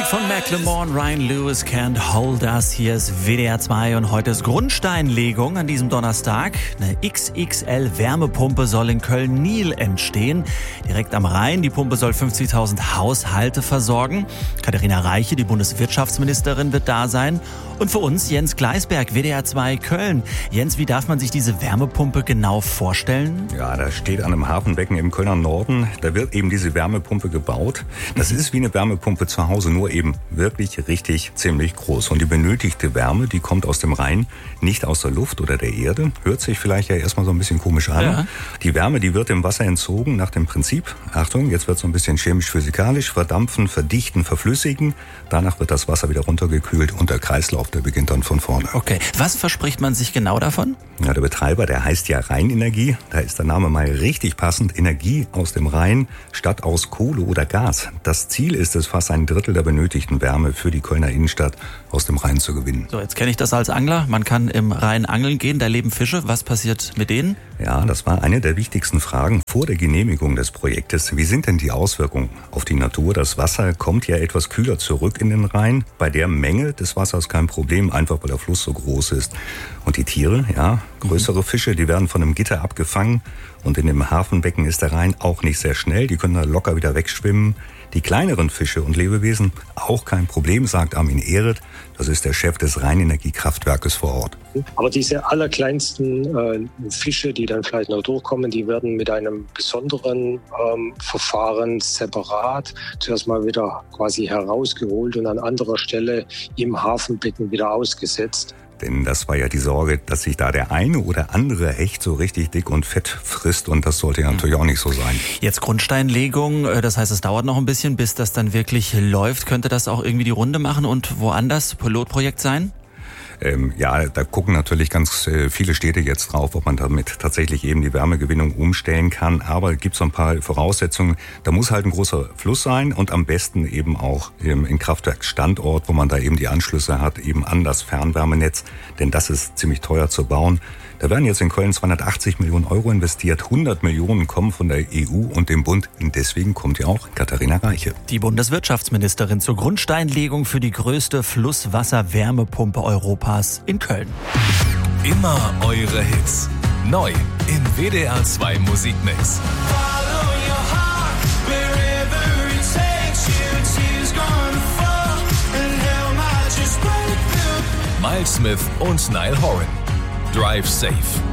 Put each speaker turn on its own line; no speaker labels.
von Macklemore und Ryan Lewis, Can't Hold Us. Hier ist WDR 2 und heute ist Grundsteinlegung an diesem Donnerstag. Eine XXL-Wärmepumpe soll in Köln-Niel entstehen. Direkt am Rhein. Die Pumpe soll 50.000 Haushalte versorgen. Katharina Reiche, die Bundeswirtschaftsministerin, wird da sein. Und für uns Jens Gleisberg, WDR 2 Köln. Jens, wie darf man sich diese Wärmepumpe genau vorstellen?
Ja, da steht an einem Hafenbecken im Kölner Norden. Da wird eben diese Wärmepumpe gebaut. Das ist wie eine Wärmepumpe zu Hause, nur eben wirklich richtig ziemlich groß. Und die benötigte Wärme, die kommt aus dem Rhein, nicht aus der Luft oder der Erde. Hört sich vielleicht ja erstmal so ein bisschen komisch an. Ja. Die Wärme, die wird dem Wasser entzogen nach dem Prinzip, Achtung, jetzt wird es so ein bisschen chemisch-physikalisch, verdampfen, verdichten, verflüssigen. Danach wird das Wasser wieder runtergekühlt und der Kreislauf, der beginnt dann von vorne.
Okay, was verspricht man sich genau davon?
Ja, der Betreiber, der heißt ja Rheinenergie. Da ist der Name mal richtig passend. Energie aus dem Rhein statt aus Kohle oder Gas. Das Ziel ist es, fast ein Drittel der benötigten Wärme für die Kölner Innenstadt aus dem Rhein zu gewinnen.
So, jetzt kenne ich das als Angler. Man kann im Rhein angeln gehen, da leben Fische. Was passiert mit denen?
Ja, das war eine der wichtigsten Fragen vor der Genehmigung des Projektes. Wie sind denn die Auswirkungen auf die Natur? Das Wasser kommt ja etwas kühler zurück in den Rhein. Bei der Menge des Wassers kein Problem, einfach weil der Fluss so groß ist. Und die Tiere, ja, größere Fische, die werden von einem Gitter abgefangen. Und in dem Hafenbecken ist der Rhein auch nicht sehr schnell. Die können da locker wieder wegschwimmen. Die kleineren Fische und Lebewesen auch kein Problem, sagt Armin Ehret. Das ist der Chef des Rheinenergiekraftwerkes vor Ort.
Aber diese allerkleinsten Fische, die dann vielleicht noch durchkommen, die werden mit einem besonderen Verfahren separat zuerst mal wieder quasi herausgeholt und an anderer Stelle im Hafenbecken wieder ausgesetzt.
Denn das war ja die Sorge, dass sich da der eine oder andere Hecht so richtig dick und fett frisst. Und das sollte ja natürlich auch nicht so sein.
Jetzt Grundsteinlegung, das heißt, es dauert noch ein bisschen, bis das dann wirklich läuft. Könnte das auch irgendwie die Runde machen und woanders Pilotprojekt sein?
Ja, da gucken natürlich ganz viele Städte jetzt drauf, ob man damit tatsächlich eben die Wärmegewinnung umstellen kann. Aber es gibt so ein paar Voraussetzungen. Da muss halt ein großer Fluss sein und am besten eben auch im Kraftwerksstandort, wo man da eben die Anschlüsse hat, eben an das Fernwärmenetz. Denn das ist ziemlich teuer zu bauen. Da werden jetzt in Köln 280 Millionen Euro investiert. 100 Millionen kommen von der EU und dem Bund. Und deswegen kommt ja auch Katharina Reiche.
Die Bundeswirtschaftsministerin zur Grundsteinlegung für die größte Flusswasser-Wärmepumpe Europas in Köln.
Immer eure Hits. Neu im WDR 2 Musikmix. Miles Smith und Niall Horan. Drive Safe.